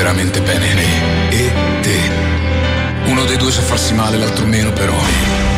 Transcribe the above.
veramente bene me e te. Uno dei due sa farsi male, l'altro meno, però